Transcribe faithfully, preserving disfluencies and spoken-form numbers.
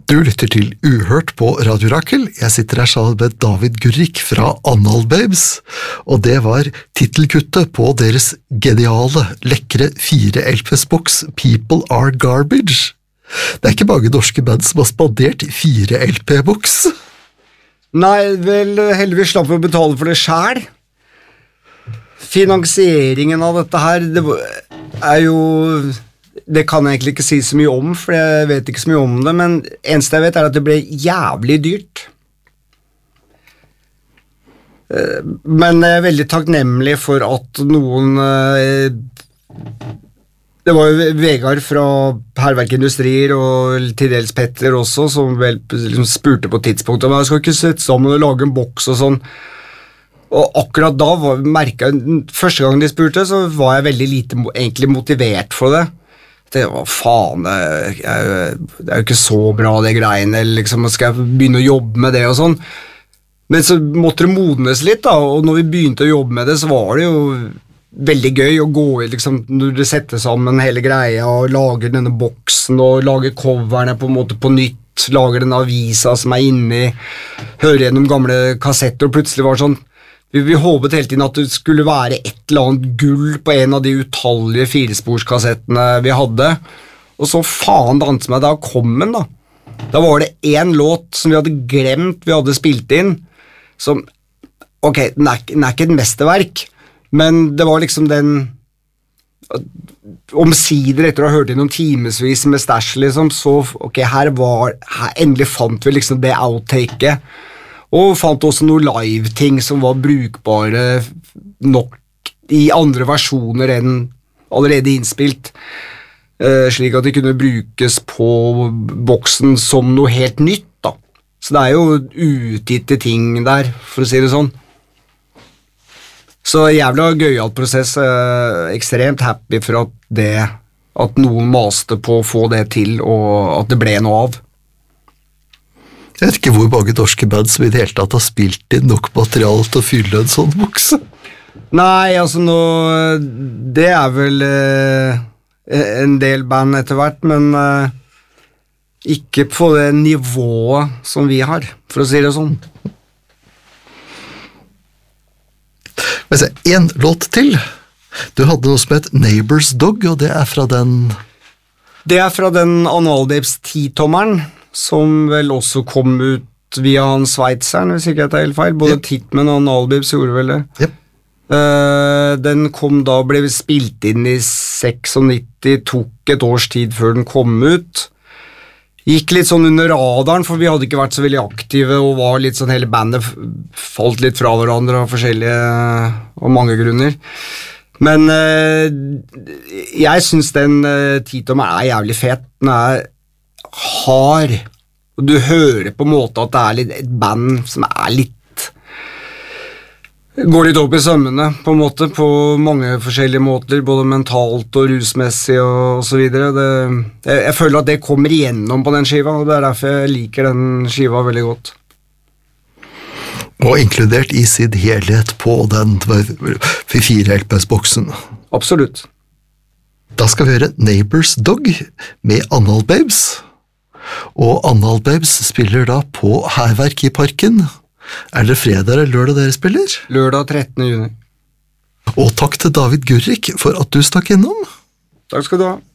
Du lytter til Uhørt på Radio Rakel. Jeg sitter her sammen med David Gurrik fra Analbabes, og det var titelkuttet på deres geniale, lekre fire L P-boks People Are Garbage. Det er ikke mange norske band som har spandert fire L P-boks. Nei, vel, heldigvis slapp vi å betale for det selv. Finansieringen av dette her, det er jo... Det kan jeg egentlig ikke si så mye om, for jeg vet ikke så mye om det, men eneste jeg vet er at det ble jævlig dyrt. Men jeg er veldig takknemlig for at noen... Det var jo Vegard fra Herverk Industrier og til dels Petter også, som vel liksom spurte på tidspunktet, men jeg skal ikke sette sammen og lage en boks og sånn. Og akkurat da var, merket jeg, første gang de spurte, så var jeg veldig lite egentlig motivert for det. Det var faen, det er, det er jo ikke så bra det greiene, liksom, skal jeg begynne å jobbe med det og sånn. Men så måtte det modnes litt da, og når vi begynte å jobbe med det, så var det jo veldig gøy å gå i, liksom, når du setter sammen hele greia og lager denne boksen og lager coverne på en måte på nytt, lager den avisa som er inni, hører gjennom gamle kassetter, og plutselig var det sånn, Vi, vi håpet hele tiden at det skulle være et eller annet gull på en av de utallige firesporskassettene vi hadde. Og så faen danset meg, da kom den da. Da var det en låt som vi hadde glemt vi hadde spilt inn, som, ok, den er, den er ikke et mesterverk, men det var liksom den, omsider etter å ha hørt inn noen timesvis med Stash, liksom, så, ok, her var, her endelig fant vi liksom det outtaket, og fant også noen live-ting som var brukbare nok i andre versjoner enn allerede innspilt, uh, slik at de kunne brukes på boksen som noe helt nytt da. Så det er jo utgitte ting der, for å si det sånn. Så jævla gøyalt prosess, uh, ekstremt happy for at det, at noen maste på å få det til, og at det ble noe av. Jeg vet ikke hvor mange norske band som i det hele tatt har spilt inn nok materiale til å fylle en sånn boks. Nei, altså nå, det er vel eh, en del band etter hvert, men eh, ikke på det nivået som vi har, for å si det sånn. Men se, en låt til. Du hadde noe som het Neighbor's Dog, og det er fra den... Det er fra den Analbabes ti-tommeren, som vel også kom ut via han Sveitseren, hvis ikke jeg tar helt feil. Både yep. Titman og Analbabes gjorde vel det. Yep. Uh, den kom da, ble spilt inn i nittioseksognitti, tok et års tid før den kom ut. Gikk litt sånn under radaren, for vi hadde ikke vært så veldig aktive, og var litt sånn, hele bandet falt litt fra hverandre av forskjellige, og mange grunner. Men uh, jeg synes den uh, ti-tommeren er jævlig fet. Den er hard, og du hører på en måte at det er litt, et band som er litt går litt opp i sømmene på en måte, på mange forskjellige måter, både mentalt og rusmessig og, og så videre. Det, jeg, jeg føler at det kommer igjennom på den skiva, og det er derfor jeg liker den skiva veldig godt. Og inkludert i sin helhet på den fire L P-boksen. Absolutt. Da skal vi høre Neighbor's Dog med Analbabes. Og Analbabes spiller da på Herverk i Parken. Er det fredag eller lørdag dere spiller? Lørdag trettende juni. Og takk til David Gurrik for at du stakk innom. Takk skal du ha.